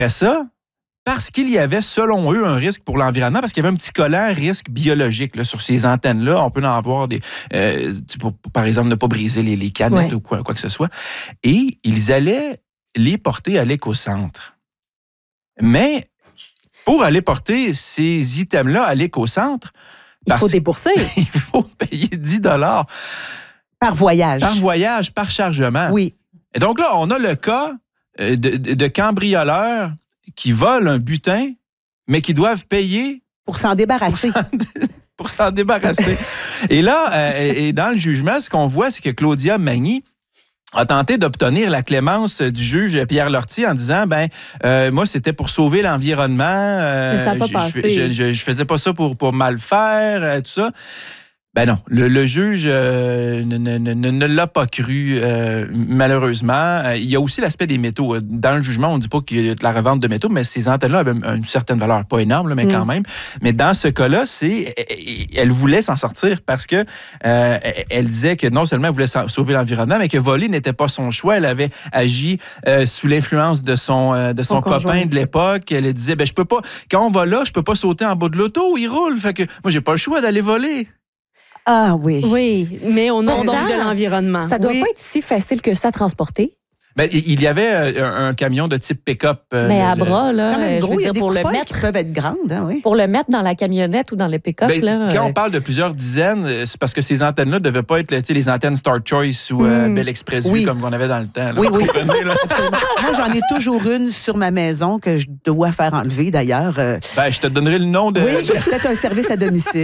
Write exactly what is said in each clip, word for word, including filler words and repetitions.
Après ça, parce qu'il y avait, selon eux, un risque pour l'environnement, parce qu'il y avait un petit collant risque biologique là, sur ces antennes-là. On peut en avoir des... Euh, pour, par exemple, ne pas briser les, les canettes ouais. ou quoi, quoi que ce soit. Et ils allaient les porter à l'écocentre. Mais pour aller porter ces items-là à l'écocentre... Il faut débourser. Il faut payer dix dollars. Par voyage. Par voyage, par chargement. Oui. Et donc là, on a le cas de, de, de cambrioleurs qui volent un butin, mais qui doivent payer... Pour s'en débarrasser. Pour s'en, pour s'en débarrasser. Et là, euh, et dans le jugement, ce qu'on voit, c'est que Claudia Magny a tenté d'obtenir la clémence du juge Pierre Lortie en disant, ben euh, moi, c'était pour sauver l'environnement. Euh, mais ça n'a pas je, passé. Je, je, je faisais pas ça pour, pour mal faire, euh, tout ça. Ben non, le, le juge euh, ne, ne, ne, ne l'a pas cru, euh, malheureusement. Euh, il y a aussi l'aspect des métaux. Dans le jugement, on ne dit pas qu'il y a de la revente de métaux, mais ces antennes-là avaient une certaine valeur, pas énorme, là, mais mm. quand même. Mais dans ce cas-là, c'est, elle voulait s'en sortir parce que euh, elle disait que non seulement elle voulait sauver l'environnement, mais que voler n'était pas son choix. Elle avait agi euh, sous l'influence de son, euh, de son, son copain conjoint. De l'époque. Elle disait, ben je peux pas, quand on va là, je peux pas sauter en bas de l'auto où il roule. Fait que moi, j'ai pas le choix d'aller voler. Ah oui. Oui, mais au nom donc de l'environnement. Ça doit oui. pas être si facile que ça à transporter. Ben, il y avait un, un camion de type pick-up. Euh, mais à le, bras, là, c'est quand même gros, je veux il y a dire, des pour le mettre. Qui peuvent être grandes, hein, oui. Pour le mettre dans la camionnette ou dans le pick-up. Ben, là, quand euh... on parle de plusieurs dizaines, c'est parce que ces antennes-là ne devaient pas être les antennes Star Choice ou euh, mm. Bell Express oui. Vue comme on avait dans le temps. Là, oui, oui. Moi, j'en ai toujours une sur ma maison que je dois faire enlever, d'ailleurs. Ben, je te donnerai le nom de... Oui, c'est peut-être un service à domicile.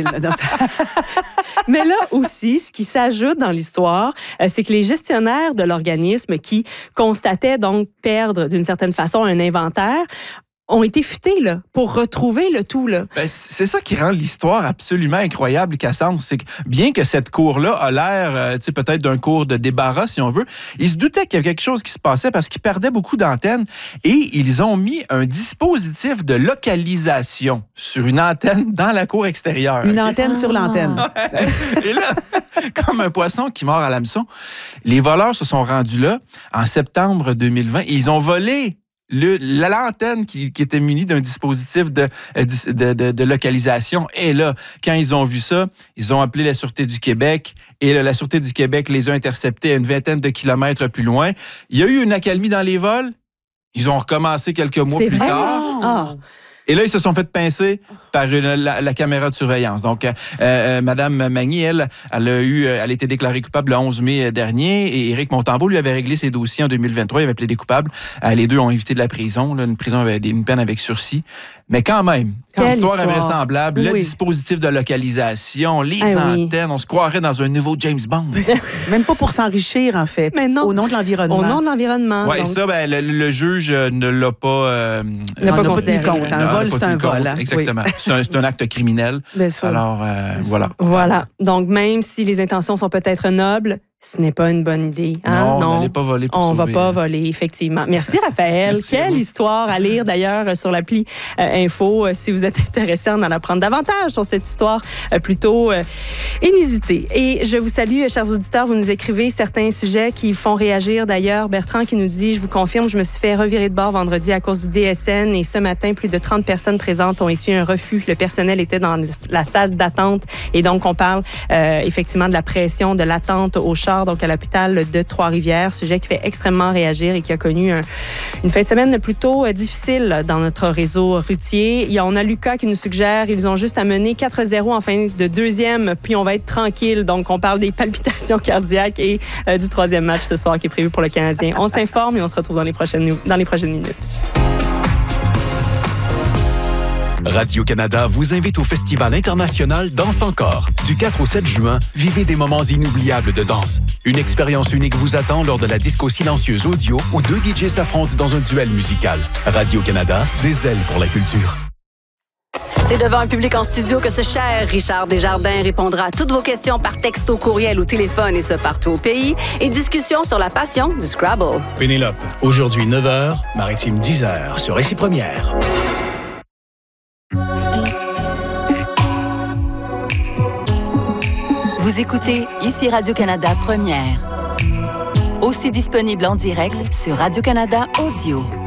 Mais là aussi, ce qui s'ajoute dans l'histoire, euh, c'est que les gestionnaires de l'organisme qui constataient donc perdre d'une certaine façon un inventaire ont été futés là, pour retrouver le tout. Là. Ben, c'est ça qui rend l'histoire absolument incroyable, Cassandre. C'est que bien que cette cour-là a l'air euh, peut-être d'un cours de débarras, si on veut, ils se doutaient qu'il y avait quelque chose qui se passait parce qu'ils perdaient beaucoup d'antennes et ils ont mis un dispositif de localisation sur une antenne dans la cour extérieure. Une okay? antenne ah. sur l'antenne. Et là, comme un poisson qui mord à l'hameçon, les voleurs se sont rendus là en septembre deux mille vingt et ils ont volé Le, l'antenne qui, qui était munie d'un dispositif de, de, de, de localisation. Et là, quand ils ont vu ça, ils ont appelé la Sûreté du Québec et là, la Sûreté du Québec les a interceptés à une vingtaine de kilomètres plus loin. Il y a eu une accalmie dans les vols. Ils ont recommencé quelques mois C'est plus vrai? tard. Ah. Et là, ils se sont fait pincer par une, la, la caméra de surveillance. Donc, euh, euh, Mme Magny, elle, elle a eu, elle a été déclarée coupable le onze mai dernier et Éric Montembeault lui avait réglé ses dossiers en deux mille vingt-trois. Il avait plaidé coupable. Euh, les deux ont évité de la prison, là, une prison avec une peine avec sursis. Mais quand même, Quelle histoire, histoire invraisemblable, oui. le dispositif de localisation, les ah, antennes, oui. on se croirait dans un nouveau James Bond. Même pas pour s'enrichir, en fait, mais non, au nom de l'environnement. Au nom de l'environnement. Oui, ça, ben, le, le juge ne l'a pas... Euh, ne l'a pas considéré. Pas compte. Un non, vol, c'est un vol. Hein? Exactement. Oui. C'est, un, c'est un acte criminel. Bien sûr. Alors, euh, voilà. Voilà. Donc, même si les intentions sont peut-être nobles, ce n'est pas une bonne idée. Hein? Non, non, on n'allait pas voler pour On ne va pas hein. voler, effectivement. Merci, Raphaël. Merci Quelle histoire à lire, d'ailleurs, sur l'appli euh, Info, euh, si vous êtes intéressé à en apprendre davantage sur cette histoire euh, plutôt euh, inusitée. Et je vous salue, chers auditeurs. Vous nous écrivez certains sujets qui font réagir. D'ailleurs, Bertrand qui nous dit, je vous confirme, je me suis fait revirer de bord vendredi à cause du D S N et ce matin, plus de trente personnes présentes ont essuyé un refus. Le personnel était dans la salle d'attente et donc on parle euh, effectivement de la pression, de l'attente au char, donc à l'hôpital de Trois-Rivières, sujet qui fait extrêmement réagir et qui a connu un, une fin de semaine plutôt euh, difficile dans notre réseau routier. Il y a, on a Lucas qui nous suggère, ils ont juste à mener quatre zéro en fin de deuxième, puis on va être tranquille. Donc, on parle des palpitations cardiaques et euh, du troisième match ce soir qui est prévu pour le Canadien. On s'informe et on se retrouve dans les prochaines, dans les prochaines minutes. Radio-Canada vous invite au Festival international Danse Encore. Du quatre au sept juin, vivez des moments inoubliables de danse. Une expérience unique vous attend lors de la disco silencieuse audio où deux D Js s'affrontent dans un duel musical. Radio-Canada, des ailes pour la culture. C'est devant un public en studio que ce cher Richard Desjardins répondra à toutes vos questions par texto, courriel ou téléphone et ce partout au pays. Et discussion sur la passion du Scrabble. Pénélope, aujourd'hui neuf heures, Maritime dix heures sur Récit Première. Vous écoutez ici Radio-Canada Première. Aussi disponible en direct sur Radio-Canada Audio.